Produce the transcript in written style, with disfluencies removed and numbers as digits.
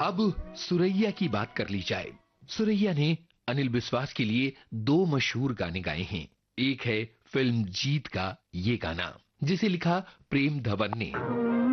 अब सुरैया की बात कर ली जाए। सुरैया ने अनिल विश्वास के लिए 2 मशहूर गाने गाए हैं। एक है फिल्म जीत का ये गाना, जिसे लिखा प्रेम धवन ने।